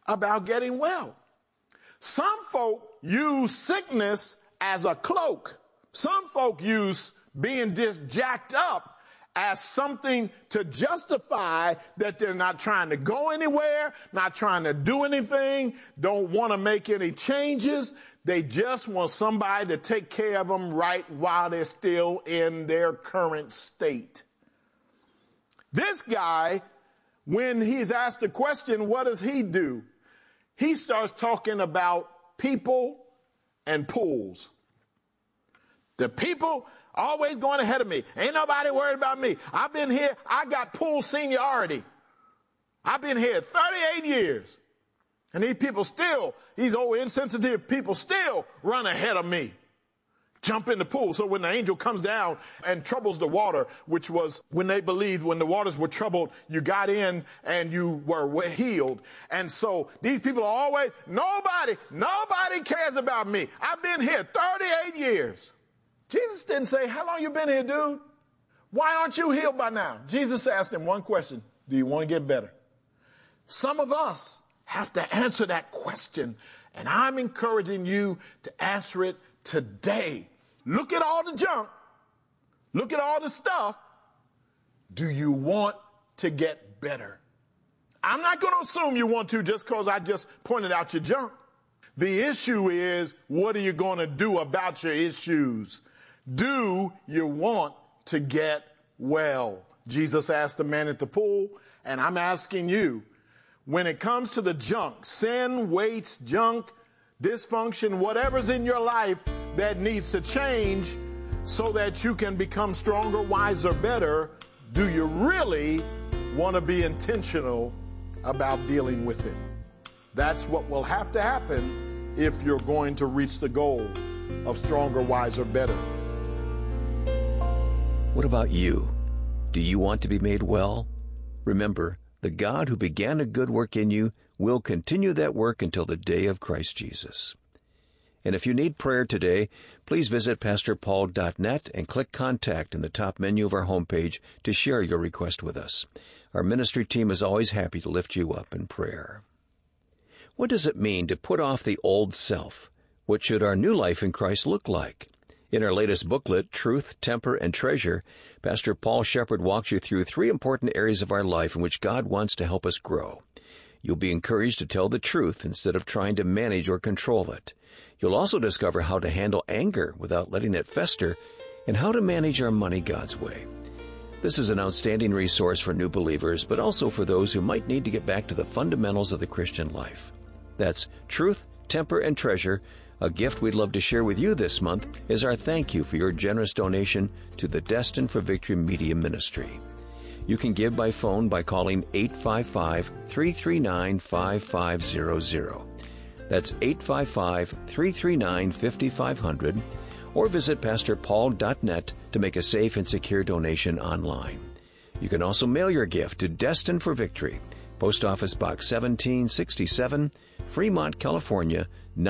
about getting well. Some folk use sickness as a cloak. Some folk use being just jacked up as something to justify that they're not trying to go anywhere, not trying to do anything, don't want to make any changes. They just want somebody to take care of them right while they're still in their current state. This guy, when he's asked the question, what does he do? He starts talking about people and pools. The people always going ahead of me. Ain't nobody worried about me. I've been here. I got pool seniority. I've been here 38 years. And these people still, these old insensitive people still run ahead of me. Jump in the pool. So when the angel comes down and troubles the water, which was when they believed when the waters were troubled, you got in and you were healed. And so these people are always, nobody cares about me. I've been here 38 years. Jesus didn't say, how long you been here, dude? Why aren't you healed by now? Jesus asked him one question. Do you want to get better? Some of us have to answer that question, and I'm encouraging you to answer it today. Look at all the junk. Look at all the stuff. Do you want to get better? I'm not going to assume you want to just because I just pointed out your junk. The issue is, what are you going to do about your issues? Do you want to get well? Jesus asked the man at the pool, and I'm asking you, when it comes to the junk, sin, weights, junk, dysfunction, whatever's in your life that needs to change so that you can become stronger, wiser, better, do you really want to be intentional about dealing with it? That's what will have to happen if you're going to reach the goal of stronger, wiser, better. What about you? Do you want to be made well? Remember, the God who began a good work in you will continue that work until the day of Christ Jesus. And if you need prayer today, please visit pastorpaul.net and click Contact in the top menu of our homepage to share your request with us. Our ministry team is always happy to lift you up in prayer. What does it mean to put off the old self? What should our new life in Christ look like? In our latest booklet, Truth, Temper, and Treasure, Pastor Paul Shepherd walks you through 3 important areas of our life in which God wants to help us grow. You'll be encouraged to tell the truth instead of trying to manage or control it. You'll also discover how to handle anger without letting it fester and how to manage our money God's way. This is an outstanding resource for new believers, but also for those who might need to get back to the fundamentals of the Christian life. That's Truth, Temper, and Treasure, a gift we'd love to share with you this month as our thank you for your generous donation to the Destined for Victory Media Ministry. You can give by phone by calling 855-339-5500. That's 855-339-5500, or visit pastorpaul.net to make a safe and secure donation online. You can also mail your gift to Destined for Victory, Post Office Box 1767, Fremont, California,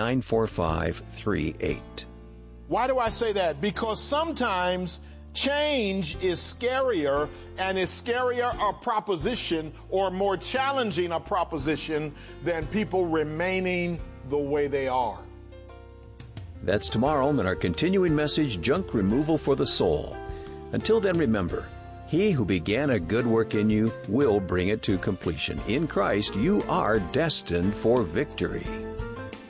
94538. Why do I say that? Because sometimes change is scarier, and is scarier a proposition or more challenging a proposition than people remaining the way they are. That's tomorrow in our continuing message, Junk Removal for the Soul. Until then, remember, He who began a good work in you will bring it to completion. In Christ, you are destined for victory.